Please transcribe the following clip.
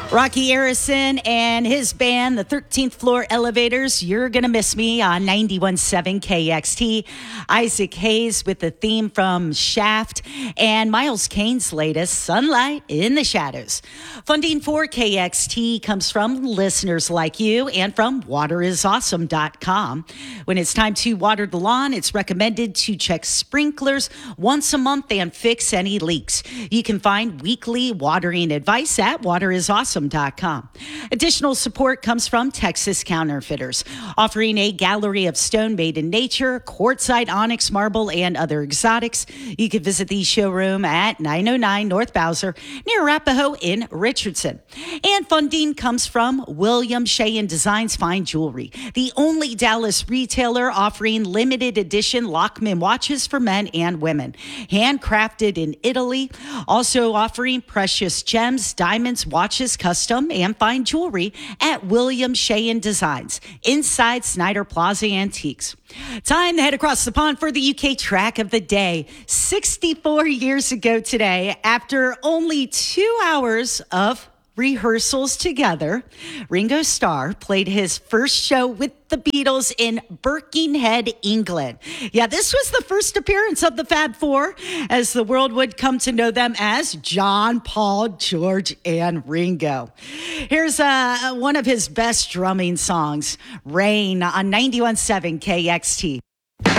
Rocky Harrison and his band, the 13th Floor Elevators, You're Gonna Miss Me on 91.7 KXT. Isaac Hayes with the theme from Shaft, and Miles Kane's latest, Sunlight in the Shadows. Funding for KXT comes from listeners like you and from waterisawesome.com. When it's time to water the lawn, it's recommended to check sprinklers once a month and fix any leaks. You can find weekly watering advice at waterisawesome.com. Additional support comes from Texas Counterfeiters, offering a gallery of stone made in nature, quartzite, onyx, marble, and other exotics. You can visit the showroom at 909 North Bowser near Arapahoe in Richardson. And funding comes from William Shea and Designs Fine Jewelry, the only Dallas retailer offering limited edition Lockman watches for men and women, handcrafted in Italy, also offering precious gems, diamonds, watches, custom and fine jewelry at William Shea and Designs inside Snyder Plaza Antiques. Time to head across the pond for the UK track of the day. 64 years ago today, after only 2 hours of rehearsals together, Ringo Starr played his first show with the Beatles in Birkenhead, England. Yeah, this was the first appearance of the Fab Four, as the world would come to know them as John, Paul, George, and Ringo. Here's one of his best drumming songs, Rain, on 91.7 KXT.